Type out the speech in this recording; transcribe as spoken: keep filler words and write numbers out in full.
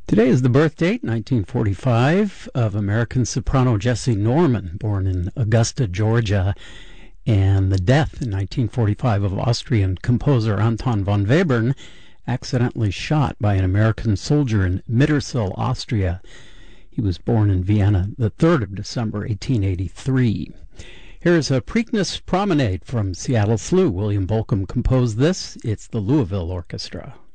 Today is the birth date, nineteen forty-five, of American soprano Jessie Norman, born in Augusta, Georgia, and the death in nineteen forty-five of Austrian composer Anton von Webern, accidentally shot by an American soldier in Mittersill, Austria. He was born in Vienna the third of December, eighteen eighty-three. Here's a Preakness Promenade from Seattle S L U. William Bolcom composed this. It's the Louisville Orchestra.